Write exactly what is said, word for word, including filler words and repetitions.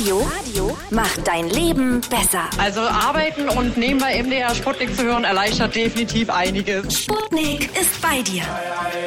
Radio macht dein Leben besser. Also arbeiten und nebenbei M D R Sputnik zu hören, erleichtert definitiv einiges. Sputnik ist bei dir.